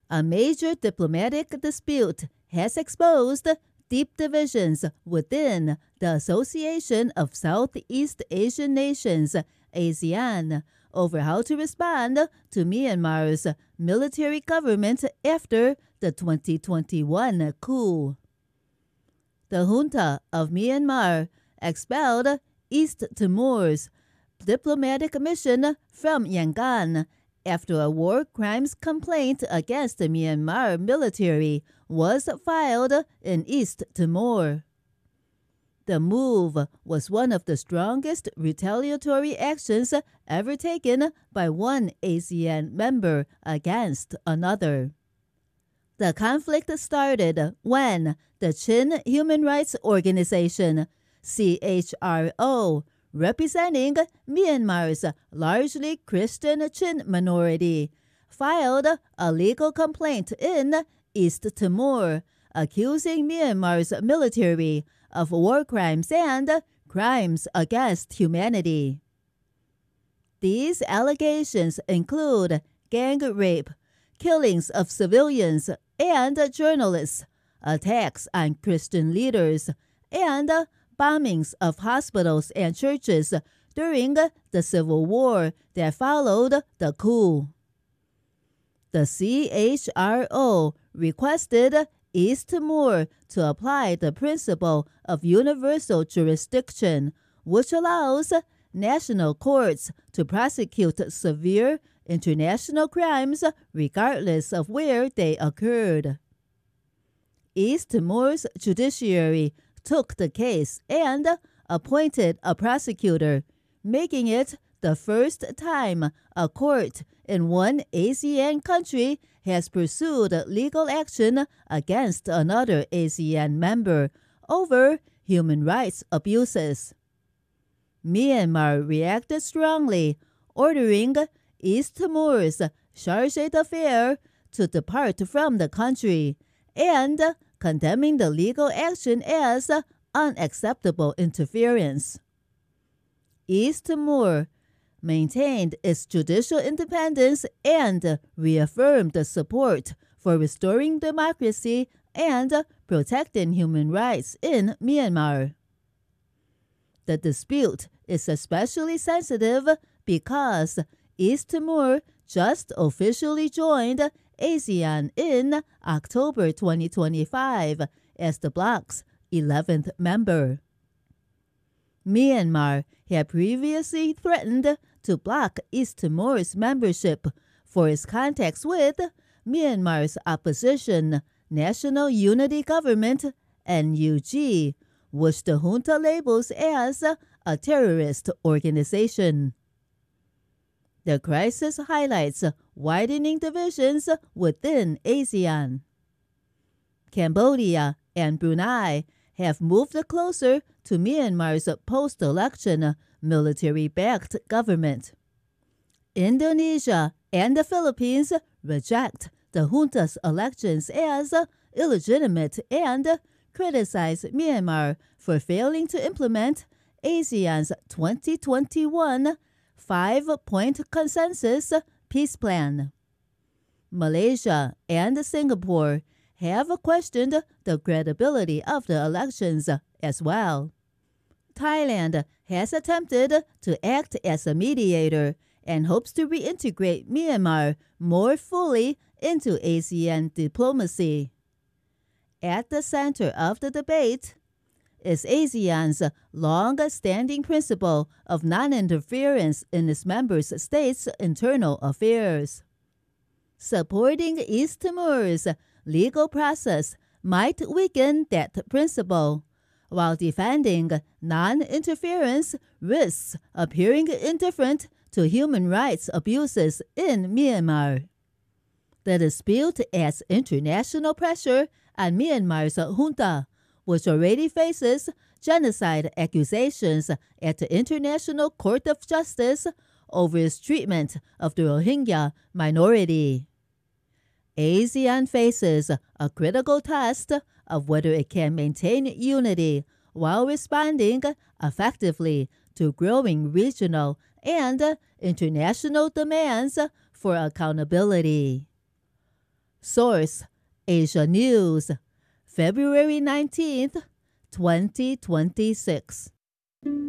A major diplomatic dispute has exposed deep divisions within the Association of Southeast Asian Nations, ASEAN, over how to respond to Myanmar's military government after the 2021 coup. The junta of Myanmar expelled East Timor's diplomatic mission from Yangon after a war crimes complaint against the Myanmar military was filed in East Timor. The move was one of the strongest retaliatory actions ever taken by one ASEAN member against another. The conflict started when the Chin Human Rights Organization, CHRO, representing Myanmar's largely Christian Chin minority, filed a legal complaint in East Timor, accusing Myanmar's military of war crimes and crimes against humanity. These allegations include gang rape, killings of civilians and journalists, attacks on Christian leaders, and bombings of hospitals and churches during the civil war that followed the coup. The CHRO requested East Timor to apply the principle of universal jurisdiction, which allows national courts to prosecute severe international crimes regardless of where they occurred. East Timor's judiciary took the case and appointed a prosecutor, making it the first time a court in one ASEAN country has pursued legal action against another ASEAN member over human rights abuses. Myanmar reacted strongly, ordering East Timor's chargé d'affaires to depart from the country and condemning the legal action as unacceptable interference. East Timor maintained its judicial independence and reaffirmed the support for restoring democracy and protecting human rights in Myanmar. The dispute is especially sensitive because East Timor just officially joined ASEAN in October 2025 as the bloc's 11th member. Myanmar had previously threatened to block East Timor's membership for its contacts with Myanmar's opposition National Unity Government, NUG, which the junta labels as a terrorist organization. The crisis highlights widening divisions within ASEAN. Cambodia and Brunei have moved closer to Myanmar's post-election military-backed government. Indonesia and the Philippines reject the junta's elections as illegitimate and criticize Myanmar for failing to implement ASEAN's 2021 5-point consensus peace plan. Malaysia and Singapore have questioned the credibility of the elections as well. Thailand has attempted to act as a mediator and hopes to reintegrate Myanmar more fully into ASEAN diplomacy. At the center of the debate is ASEAN's long-standing principle of non-interference in its member states' internal affairs. Supporting East Timor's legal process might weaken that principle, while defending non-interference risks appearing indifferent to human rights abuses in Myanmar. The dispute adds international pressure on Myanmar's junta, which already faces genocide accusations at the International Court of Justice over its treatment of the Rohingya minority. ASEAN faces a critical test of whether it can maintain unity while responding effectively to growing regional and international demands for accountability. Source: Asia News, February 19th, 2026.